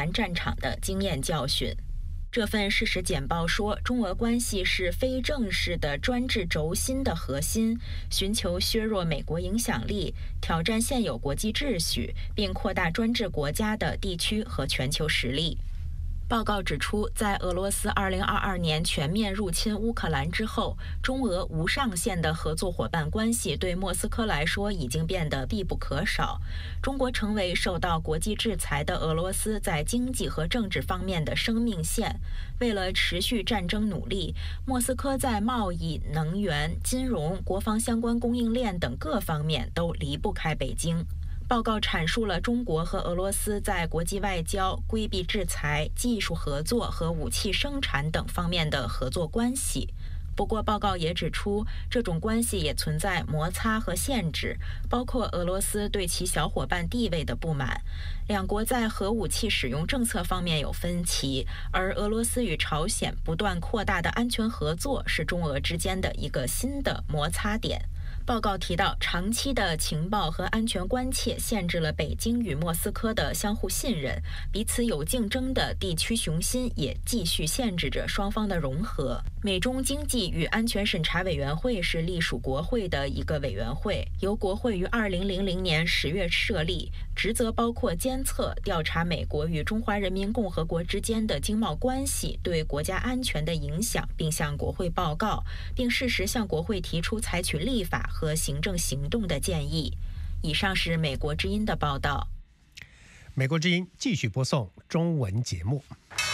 兰战场的经验教训。这份事实简报说，中俄关系是非正式的专制轴心的核心，寻求削弱美国影响力，挑战现有国际秩序，并扩大专制国家的地区和全球实力。报告指出，在俄罗斯2022年全面入侵乌克兰之后，中俄无上限的合作伙伴关系对莫斯科来说已经变得必不可少。中国成为受到国际制裁的俄罗斯在经济和政治方面的生命线。为了持续战争努力，莫斯科在贸易、能源、金融、国防相关供应链等各方面都离不开北京。报告阐述了中国和俄罗斯在国际外交、规避制裁、技术合作和武器生产等方面的合作关系。不过，报告也指出，这种关系也存在摩擦和限制，包括俄罗斯对其小伙伴地位的不满。两国在核武器使用政策方面有分歧，而俄罗斯与朝鲜不断扩大的安全合作是中俄之间的一个新的摩擦点。报告提到，长期的情报和安全关切限制了北京与莫斯科的相互信任，彼此有竞争的地区雄心也继续限制着双方的融合。美中经济与安全审查委员会是隶属国会的一个委员会，由国会于2000年10月设立，职责包括监测、调查美国与中华人民共和国之间的经贸关系对国家安全的影响，并向国会报告，并适时向国会提出采取立法和行政行动的建议。以上是美国之音的报道。 美国之音继续播送中文节目。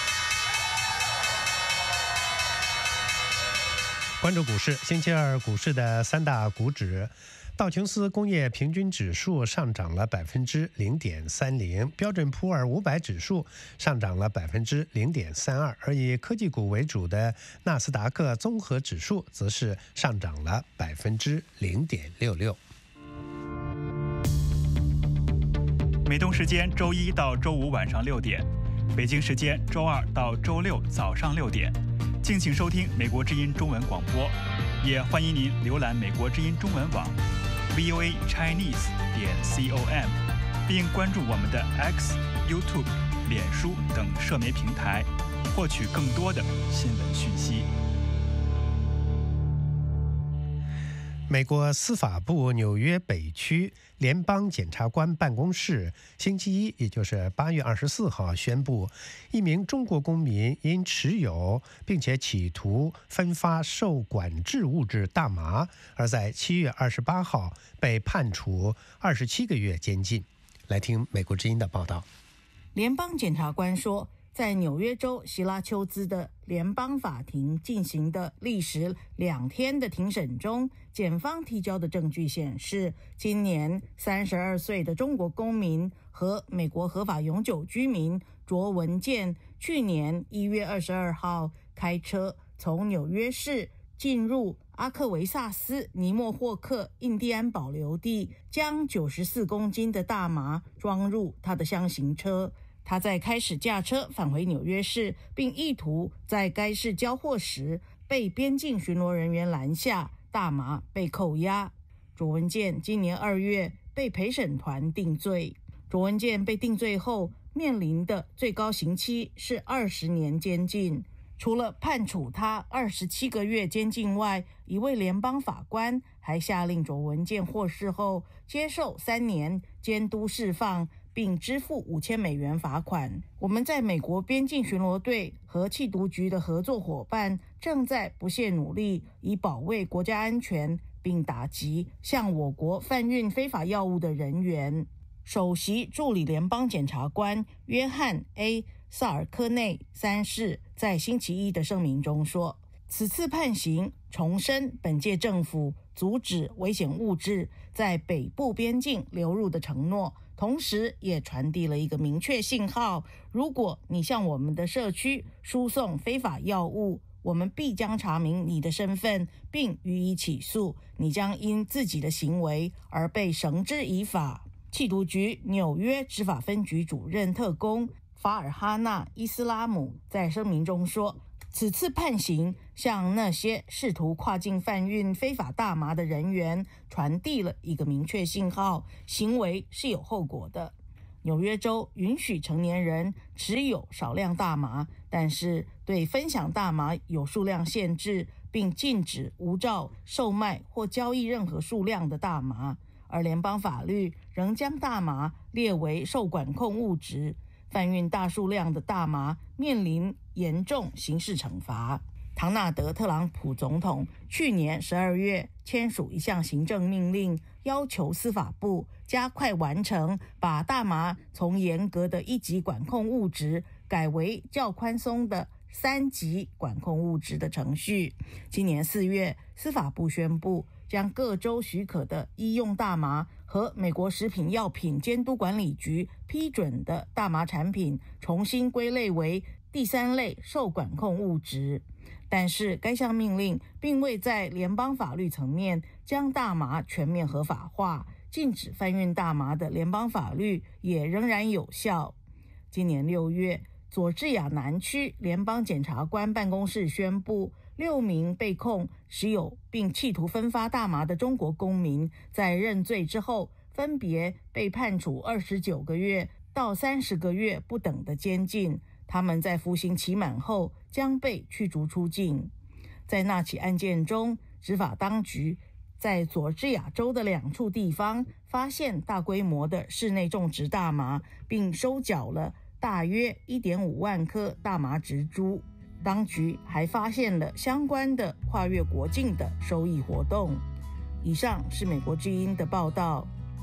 关注股市，星期二股市的三大股指，道琼斯工业平均指数上涨了0.30%，标准普尔500指数上涨了0.32%，而以科技股为主的纳斯达克综合指数则是上涨了0.66%。 美东时间周一到周五晚上6点，北京时间周二到周六早上6点。敬请收听美国之音中文广播，也欢迎您浏览美国之音中文网 voachinese.com， 并关注我们的 X、YouTube、脸书等社媒平台，获取更多的新闻讯息。 美国司法部纽约北区联邦检察官办公室星期一，也就是8月24号宣布，一名中国公民因持有并且企图分发受管制物质大麻，而在7月28号被判处27个月监禁。来听美国之音的报道。 联邦检察官说，在纽约州希拉丘兹的联邦法庭进行的历时2天的庭审中，检方提交的证据显示，今年32岁的中国公民和美国合法永久居民卓文健去年1月22号开车从纽约市进入阿克维萨斯尼莫霍克印第安保留地，将94公斤的大麻装入他的箱型车。他在开始驾车返回纽约市，并意图在该市交货时被边境巡逻人员拦下，大麻被扣押。卓文健今年2月被陪审团定罪。卓文健被定罪后面临的最高刑期是20年监禁。除了判处他27个月监禁外，一位联邦法官还下令卓文健获释后接受3年监督释放，并支付$5000罚款。我们在美国边境巡逻队和缉毒局的合作伙伴正在不懈努力，以保卫国家安全，并打击向我国贩运非法药物的人员。首席助理联邦检察官约翰 ·A. 萨尔科内3世在星期一的声明中说，此次判刑重申本届政府阻止危险物质在北部边境流入的承诺，同时也传递了一个明确信号：如果你向我们的社区输送非法药物，我们必将查明你的身份并予以起诉，你将因自己的行为而被绳之以法。缉毒局纽约执法分局主任特工法尔哈纳·伊斯拉姆在声明中说，此次判刑向那些试图跨境贩运非法大麻的人员传递了一个明确信号，行为是有后果的。 纽约州允许成年人持有少量大麻，但是对分享大麻有数量限制，并禁止无照售卖或交易任何数量的大麻。而联邦法律仍将大麻列为受管控物质，贩运大数量的大麻面临严重刑事惩罚。唐纳德·特朗普总统去年12月签署一项行政命令，要求司法部加快完成把大麻从严格的1级管控物质改为较宽松的3级管控物质的程序。今年4月，司法部宣布将各州许可的医用大麻和美国食品药品监督管理局批准的大麻产品重新归类为第3类受管控物质。但是该项命令并未在联邦法律层面将大麻全面合法化，禁止贩运大麻的联邦法律也仍然有效。今年6月，佐治亚南区联邦检察官办公室宣布，6名被控持有并企图分发大麻的中国公民在认罪之后，分别被判处29个月到30个月不等的监禁。他们在服刑期满后将被驱逐出境。在那起案件中，执法当局在佐治亚州的2处地方发现大规模的室内种植大麻，并收缴了大约 1.5 万颗大麻植株。当局还发现了相关的跨越国境的收益活动。以上是美国之音的报道。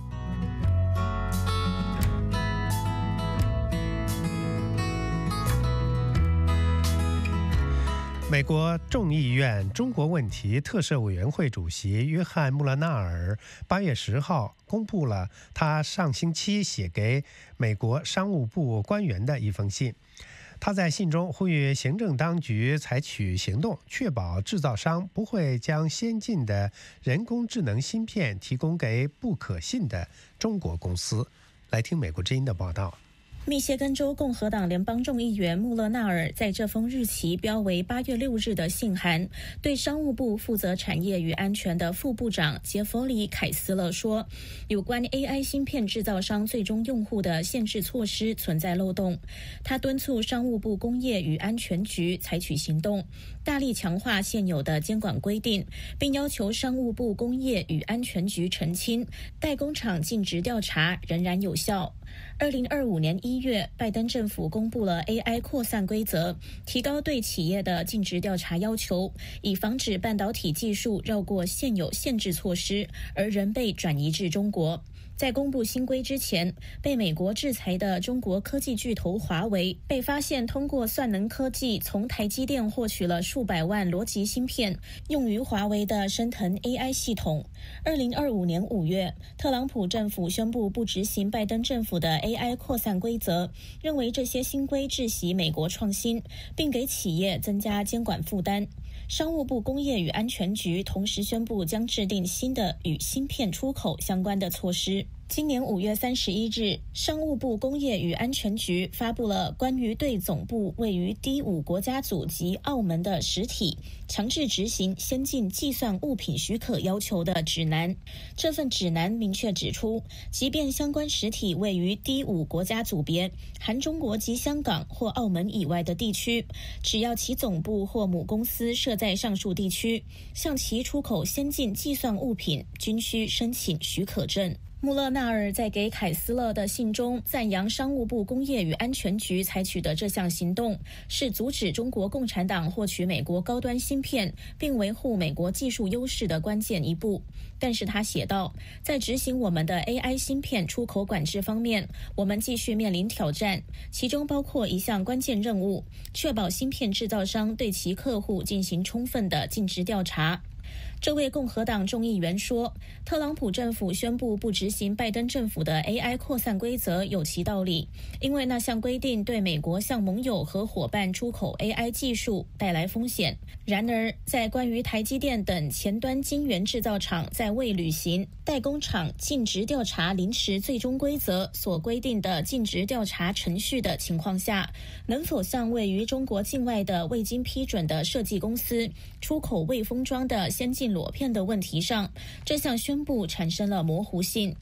美国众议院中国问题特设委员会主席约翰·穆勒纳尔8月10号公布了他上星期写给美国商务部官员的一封信。他在信中呼吁行政当局采取行动，确保制造商不会将先进的人工智能芯片提供给不可信的中国公司。来听美国之音的报道。 密歇根州共和党联邦众议员穆勒纳尔在这封日期标为8月6日的信函，对商务部负责产业与安全的副部长杰弗里·凯斯勒说，有关 AI 芯片制造商最终用户的限制措施存在漏洞。他敦促商务部工业与安全局采取行动，大力强化现有的监管规定，并要求商务部工业与安全局澄清代工厂尽职调查仍然有效。2025年1月，拜登政府公布了 AI 扩散规则，提高对企业的尽职调查要求，以防止半导体技术绕过现有限制措施，而仍被转移至中国。在公布新规之前，被美国制裁的中国科技巨头华为被发现通过算能科技从台积电获取了数百万逻辑芯片，用于华为的升腾 AI 系统。2025年5月，特朗普政府宣布不执行拜登政府的 AI 扩散规则，认为这些新规窒息美国创新，并给企业增加监管负担。商务部工业与安全局同时宣布将制定新的与芯片出口相关的措施。今年5月31日，商务部工业与安全局发布了关于对总部位于第5国家组及澳门的实体强制执行先进计算物品许可要求的指南。这份指南明确指出，即便相关实体位于第5国家组别，含中国及香港或澳门以外的地区，只要其总部或母公司设在上述地区，向其出口先进计算物品均需申请许可证。穆勒纳尔在给凯斯勒的信中赞扬商务部工业与安全局采取的这项行动是阻止中国共产党获取美国高端芯片并维护美国技术优势的关键一步。但是他写道，在执行我们的 AI 芯片出口管制方面，我们继续面临挑战，其中包括一项关键任务，确保芯片制造商对其客户进行充分的尽职调查。这位共和党众议员说，特朗普政府宣布不执行拜登政府的 AI 扩散规则有其道理，因为那项规定对美国向盟友和伙伴出口 AI 技术带来风险。然而，在关于台积电等前端晶圆制造厂在未履行代工厂尽职调查临时最终规则所规定的尽职调查程序的情况下，能否向位于中国境外的未经批准的设计公司出口未封装的先进裸片的问题上，这项宣布产生了模糊性。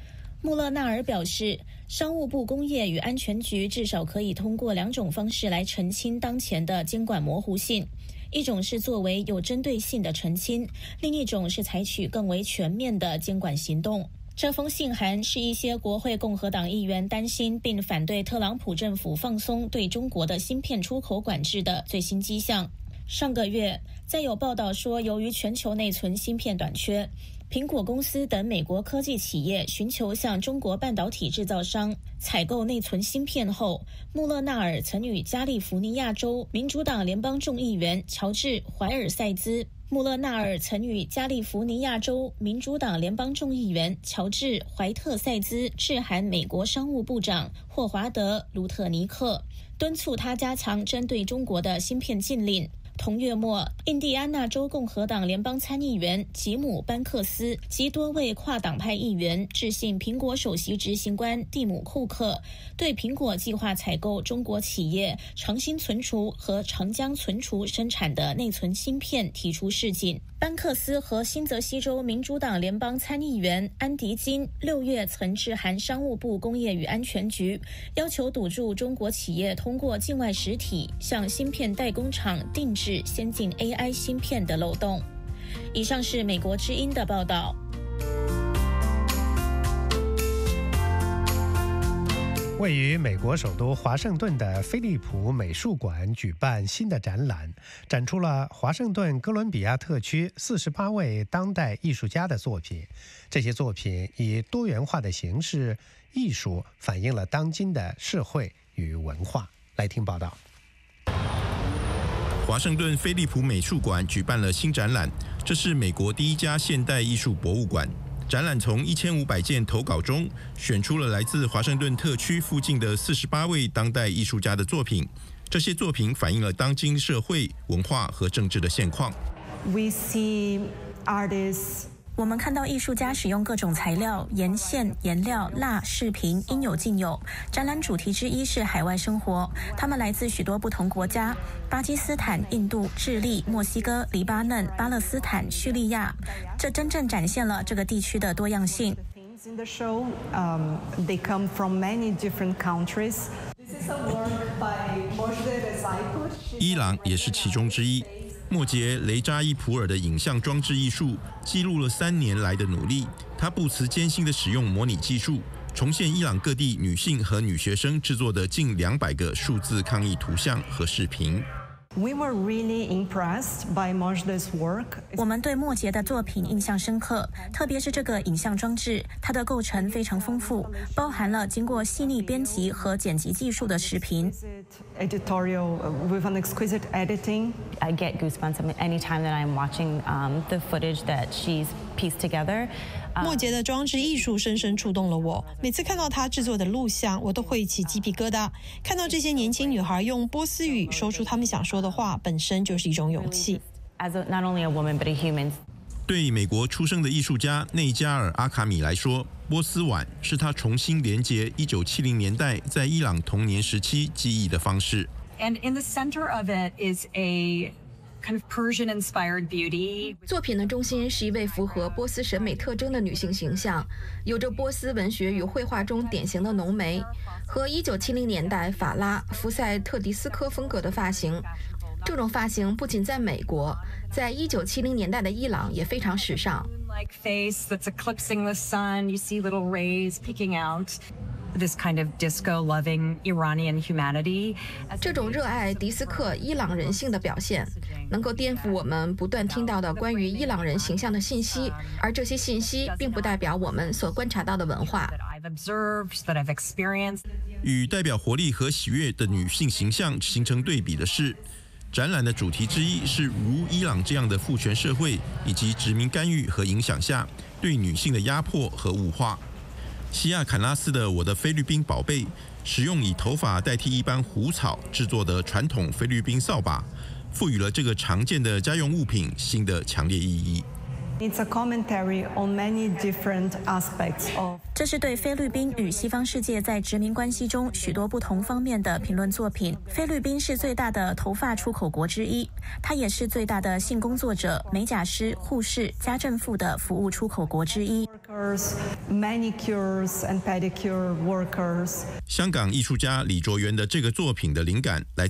穆勒纳尔表示，商务部工业与安全局至少可以通过2种方式来澄清当前的监管模糊性。一种是作为有针对性的澄清，另一种是采取更为全面的监管行动。这封信函是一些国会共和党议员担心并反对特朗普政府放松对中国的芯片出口管制的最新迹象。上个月，再有报道说，由于全球内存芯片短缺，苹果公司等美国科技企业寻求向中国半导体制造商采购内存芯片后，穆勒纳尔曾与加利福尼亚州民主党联邦众议员乔治·怀尔塞兹穆勒纳尔曾与加利福尼亚州民主党联邦众议员乔治·怀特塞兹致函美国商务部长霍华德·卢特尼克，敦促他加强针对中国的芯片禁令。同月末，印第安纳州共和党联邦参议员吉姆·班克斯及多位跨党派议员致信苹果首席执行官蒂姆·库克，对苹果计划采购中国企业长兴存储和长江存储生产的内存芯片提出示警。班克斯和新泽西州民主党联邦参议员安迪金6月曾致函商务部工业与安全局，要求堵住中国企业通过境外实体向芯片代工厂定制先进 AI 芯片的漏洞。以上是美国之音的报道。 位于美国首都华盛顿的飞利浦美术馆举办新的展览，展出了华盛顿哥伦比亚特区48位当代艺术家的作品。这些作品以多元化的形式艺术反映了当今的社会与文化。来听报道。 华盛顿飞利浦美术馆举办了新展览，这是美国第一家现代艺术博物馆。展览从1500件投稿中选出了来自华盛顿特区附近的48位当代艺术家的作品。这些作品反映了当今社会、文化和政治的现况。 我们看到艺术家使用各种材料、沿线、颜料、蜡、饰品，应有尽有。展览主题之一是海外生活，他们来自许多不同国家：巴基斯坦、印度、智利、墨西哥、黎巴嫩、巴勒斯坦、叙利亚。这真正展现了这个地区的多样性。 In the show, they come from many different countries. This is a work by Mojdeh Rezaipour. 伊朗也是其中之一。莫杰·雷扎伊普尔的影像装置艺术记录了3年来的努力，他不辞艰辛地使用模拟技术，重现伊朗各地女性和女学生制作的近200个数字抗议图像和视频。 We were really impressed by Mojdeh's work. 我们对莫杰的作品印象深刻，特别是这个影像装置，它的构成非常丰富，包含了经过细腻编辑和剪辑技术的视频。 Editorial with an exquisite editing. I get goosebumps anytime that I'm watching the footage that she's pieced together. 莫杰的装置艺术深深触动了我，每次看到他制作的录像，我都会起鸡皮疙瘩。看到这些年轻女孩用波斯语说出她们想说的话，本身就是一种勇气。 Not only a woman, but a human. 对美国出生的艺术家内加尔·阿卡米来说，波斯碗是他重新连结1970年代在伊朗童年时期记忆的方式。 And in the center of it is a kind of Persian-inspired beauty. 作品的中心是一位符合波斯审美特征的女性形象，有着波斯文学与绘画中典型的浓眉和1970年代法拉福塞特迪斯科风格的发型。这种发型不仅在美国，在1970年代的伊朗也非常时尚。 Like face that's eclipsing the sun, you see little rays peeking out. This kind of disco-loving Iranian humanity. 这种热爱迪斯科伊朗人性的表现，能够颠覆我们不断听到的关于伊朗人形象的信息，而这些信息并不代表我们所观察到的文化。 与代表活力和喜悦的女性形象形成对比的是，展览的主题之一是如伊朗这样的父权社会以及殖民干预和影响下对女性的压迫和物化。西亚坎拉斯的《我的菲律宾宝贝》使用以头发代替一般胡草制作的传统菲律宾扫把，赋予了这个常见的家用物品新的强烈意义。 It's a commentary on many different aspects of. 这是对菲律宾与西方世界在殖民关系中许多不同方面的评论作品。菲律宾是最大的头发出口国之一，它也是最大的性工作者、美甲师、护士、家政妇的服务出口国之一。 Manicures and pedicure workers. 香港艺术家李卓元的这个作品的灵感来